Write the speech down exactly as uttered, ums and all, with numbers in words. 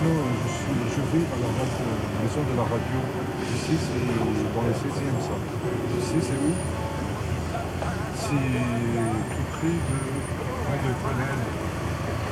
maintenant, je, suis, je vais à la radio, maison de la radio. Ici, c'est dans le seizième, ça. Ici, c'est où? C'est tout près de, près de Grenelle.